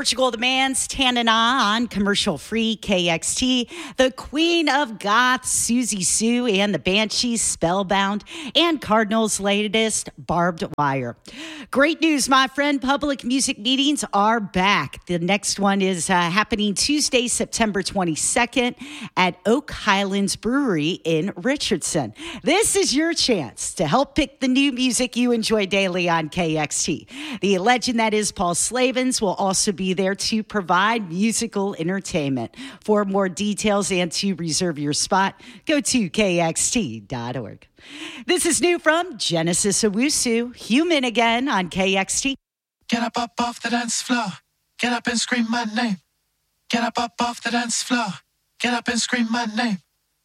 Portugal the Man's Tanana on commercial-free KXT. The Queen of Goth, Susie Sue, and the Banshees, Spellbound, and Cardinals' latest, Barbed Wire. Great news, my friend. Public music meetings are back. The next one is happening Tuesday, September 22nd at Oak Highlands Brewery in Richardson. This is your chance to help pick the new music you enjoy daily on KXT. The legend that is Paul Slavens will also be there to provide musical entertainment. For more details and to reserve your spot, go to kxt.org. This is new from Genesis Owusu, Human Again on KXT. Get up off the dance floor. Get up and scream my name. Get up off the dance floor. Get up and scream my name.